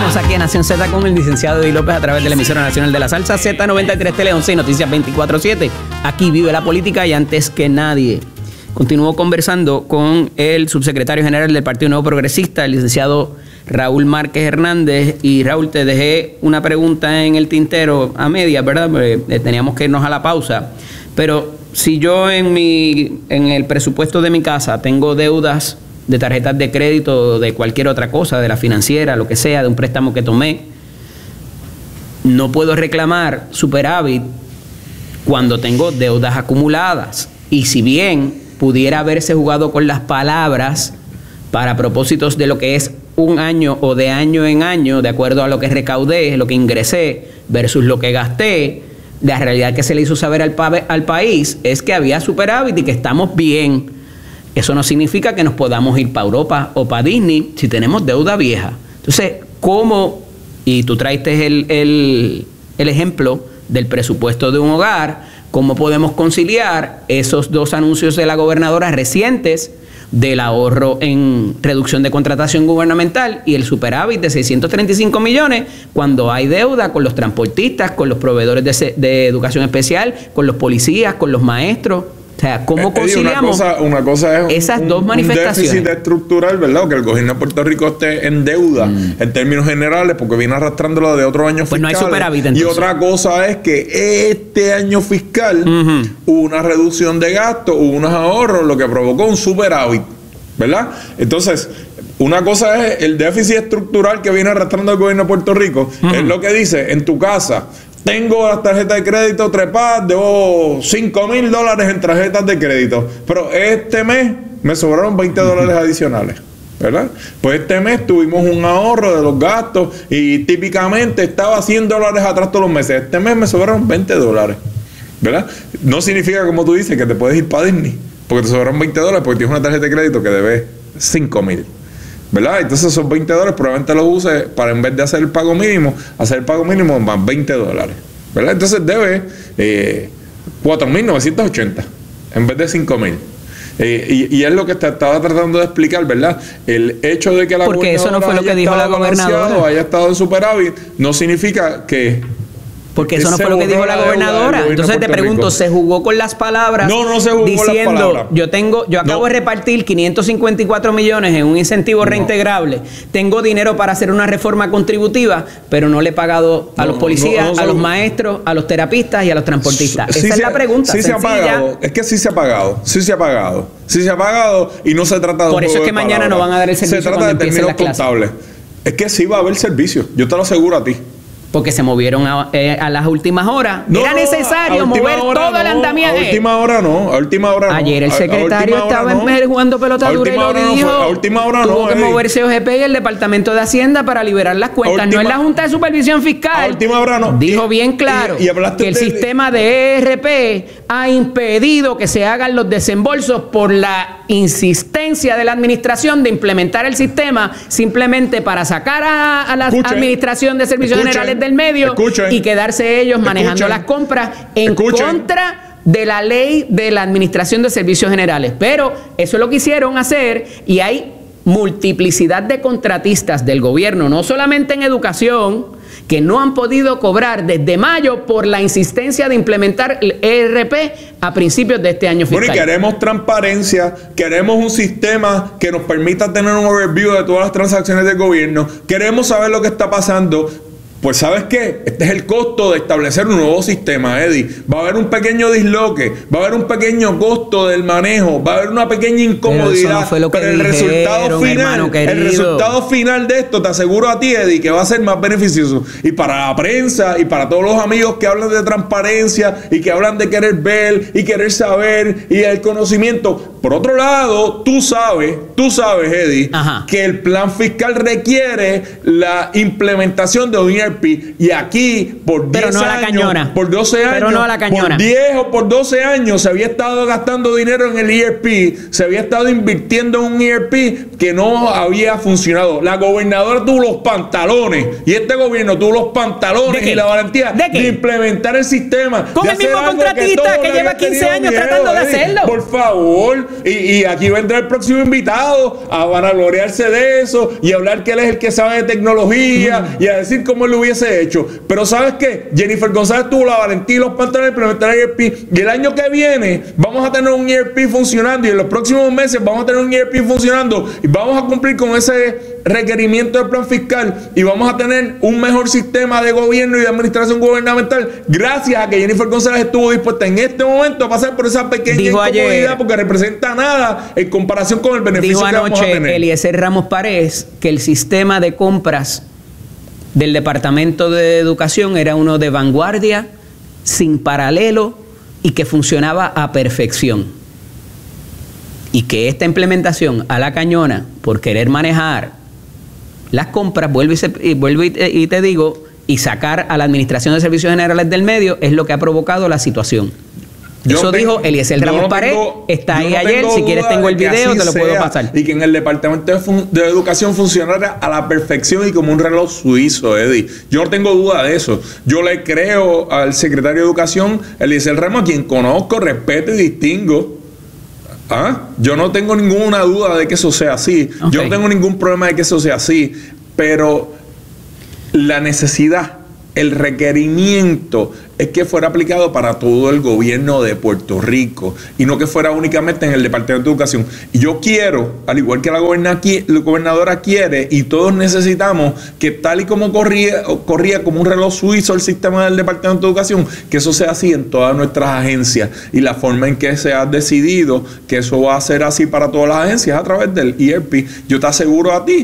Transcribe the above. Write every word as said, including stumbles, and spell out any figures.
Regresamos aquí a Nación Z con el licenciado Eddie López a través de la emisora nacional de la salsa Z noventa y tres Tele once y Noticias veinticuatro siete. Aquí vive la política y antes que nadie. Continúo conversando con el subsecretario general del Partido Nuevo Progresista, el licenciado Raúl Márquez Hernández. Y Raúl, te dejé una pregunta en el tintero a medias, ¿verdad? Porque teníamos que irnos a la pausa. Pero si yo en mi en el presupuesto de mi casa tengo deudas de tarjetas de crédito, de cualquier otra cosa, de la financiera, lo que sea, de un préstamo que tomé, no puedo reclamar superávit cuando tengo deudas acumuladas. Y si bien pudiera haberse jugado con las palabras para propósitos de lo que es un año o de año en año, de acuerdo a lo que recaudé, lo que ingresé versus lo que gasté, la realidad que se le hizo saber al, pa al país es que había superávit y que estamos bien. Eso no significa que nos podamos ir para Europa o para Disney si tenemos deuda vieja. Entonces, ¿cómo? Y tú traiste el, el, el ejemplo del presupuesto de un hogar. ¿Cómo podemos conciliar esos dos anuncios de la gobernadora recientes del ahorro en reducción de contratación gubernamental y el superávit de seiscientos treinta y cinco millones cuando hay deuda con los transportistas, con los proveedores de, de educación especial, con los policías, con los maestros? O sea, ¿cómo conciliamos una cosa, una cosa es esas un, dos manifestaciones? Un déficit estructural, ¿verdad? Que el gobierno de Puerto Rico esté en deuda mm. en términos generales porque viene arrastrándolo de otros años pues fiscales. No hay superávit, entonces. Y otra cosa es que este año fiscal uh-huh. hubo una reducción de gastos, hubo unos ahorros, lo que provocó un superávit, ¿verdad? Entonces, una cosa es el déficit estructural que viene arrastrando el gobierno de Puerto Rico. Uh-huh. Es lo que dice, en tu casa tengo las tarjetas de crédito trepadas, debo cinco mil dólares en tarjetas de crédito, pero este mes me sobraron veinte dólares adicionales, ¿verdad? Pues este mes tuvimos un ahorro de los gastos y típicamente estaba cien dólares atrás todos los meses. Este mes me sobraron veinte dólares, ¿verdad? No significa, como tú dices, que te puedes ir para Disney, porque te sobraron veinte dólares porque tienes una tarjeta de crédito que debes cinco mil. ¿Verdad? Entonces esos veinte dólares probablemente los uses para, en vez de hacer el pago mínimo, hacer el pago mínimo más veinte dólares. ¿Verdad? Entonces debe eh, cuatro mil novecientos ochenta en vez de cinco mil. Eh, y, y es lo que te estaba tratando de explicar, ¿verdad? El hecho de que la Porque eso no fue lo que dijo la gobernadora. haya estado en superávit, no significa que... Porque eso no fue lo que dijo la gobernadora. Entonces te pregunto, ¿se jugó con las palabras? No, no se jugó diciendo, con las palabras. Yo tengo, yo acabo no. de repartir quinientos cincuenta y cuatro millones en un incentivo no. reintegrable. Tengo dinero para hacer una reforma contributiva, pero no le he pagado a no, los policías, no, no, no a los maestros, a los terapistas y a los transportistas. Sí, Esa es se, la pregunta. Sí sencilla. se ha pagado. Es que sí se ha pagado. Sí se ha pagado. Sí se ha pagado y no se trata de Por eso es que mañana palabras. no van a dar el servicio. Se trata de términos contables. Es que sí va a haber servicio. Yo te lo aseguro a ti. Porque se movieron a, eh, a las últimas horas. No, Era necesario mover todo no, el andamiaje. A última hora no, a última hora no. Ayer el secretario estaba no. jugando pelota dura y lo dijo. No a última hora Tuvo no, que Eddie. moverse O G P y el Departamento de Hacienda para liberar las cuentas. Última, no es la Junta de Supervisión Fiscal. A última hora no. Dijo bien claro y, y que el de... sistema de E R P ha impedido que se hagan los desembolsos por la insistencia de la administración de implementar el sistema simplemente para sacar a, a la Escuchen. Administración de Servicios Escuchen. Generales del medio Escuchen. Y quedarse ellos manejando Escuchen. Las compras en Escuchen. Contra de la ley de la Administración de Servicios Generales. Pero eso es lo que hicieron hacer y hay multiplicidad de contratistas del gobierno, no solamente en educación, que no han podido cobrar desde mayo por la insistencia de implementar el E R P a principios de este año fiscal. Bueno, y queremos transparencia, queremos un sistema que nos permita tener un overview de todas las transacciones del gobierno, queremos saber lo que está pasando. Pues ¿sabes qué? Este es el costo de establecer un nuevo sistema, Eddie. Va a haber un pequeño disloque, va a haber un pequeño costo del manejo, va a haber una pequeña incomodidad. Pero, eso no fue lo que pero el dijeron, resultado final, el resultado final de esto, te aseguro a ti, Eddie, que va a ser más beneficioso. Y para la prensa y para todos los amigos que hablan de transparencia y que hablan de querer ver y querer saber y el conocimiento. Por otro lado, tú sabes, tú sabes, Eddie, Ajá. que el plan fiscal requiere la implementación de un E R P. Y aquí, por Pero diez no a la años, Cañona. por doce años, Pero no a la Cañona. por diez o por doce años se había estado gastando dinero en el E R P, se había estado invirtiendo en un E R P que no había funcionado. La gobernadora tuvo los pantalones y este gobierno tuvo los pantalones y la valentía ¿De, de implementar el sistema. Con el mismo contratista que, que lleva quince años miedo, tratando de Eddie, hacerlo. Por favor. Y, y aquí vendrá el próximo invitado a vanagloriarse de eso y a hablar que él es el que sabe de tecnología mm. y a decir cómo él lo hubiese hecho. Pero ¿sabes qué? Jennifer González tuvo la valentía y los pantalones de implementar el E R P. Y el año que viene vamos a tener un E R P funcionando y en los próximos meses vamos a tener un E R P funcionando y vamos a cumplir con ese requerimiento del plan fiscal y vamos a tener un mejor sistema de gobierno y de administración gubernamental gracias a que Jennifer González estuvo dispuesta en este momento a pasar por esa pequeña dijo incomodidad ayer, porque representa nada en comparación con el beneficio dijo que anoche vamos a tener. Eliezer Ramos Párez que el sistema de compras del Departamento de Educación era uno de vanguardia, sin paralelo y que funcionaba a perfección. Y que esta implementación a la cañona, por querer manejar las compras, vuelvo y, se, y, vuelvo y, te, y te digo, y sacar a la Administración de Servicios Generales del medio, es lo que ha provocado la situación. Yo Eso tengo, dijo Eliezer Ramos no Párez, tengo, está ahí no ayer, si quieres tengo el video, te lo puedo pasar. Y que en el Departamento de, fun de Educación funcionara a la perfección y como un reloj suizo, Eddie. Yo no tengo duda de eso. Yo le creo al secretario de Educación, Eliezer Ramos, a quien conozco, respeto y distingo. ¿Ah? Yo no tengo ninguna duda de que eso sea así. Okay. Yo no tengo ningún problema de que eso sea así. Pero la necesidad, el requerimiento es que fuera aplicado para todo el gobierno de Puerto Rico y no que fuera únicamente en el Departamento de Educación. Y yo quiero, al igual que la, goberna, la gobernadora quiere y todos necesitamos, que tal y como corría, corría como un reloj suizo el sistema del Departamento de Educación, que eso sea así en todas nuestras agencias. Y la forma en que se ha decidido que eso va a ser así para todas las agencias a través del E R P. Yo te aseguro a ti